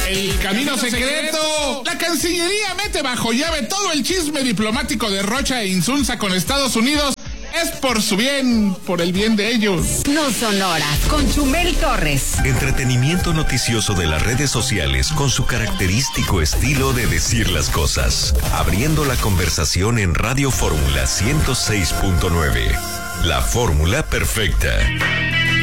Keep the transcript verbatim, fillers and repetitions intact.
El camino secreto. La Cancillería mete bajo llave todo el chisme diplomático de Rocha e Insulza con Estados Unidos. Es por su bien, por el bien de ellos. No son horas, con Chumel Torres. Entretenimiento noticioso de las redes sociales con su característico estilo de decir las cosas. Abriendo la conversación en Radio Fórmula ciento seis punto nueve. La fórmula perfecta.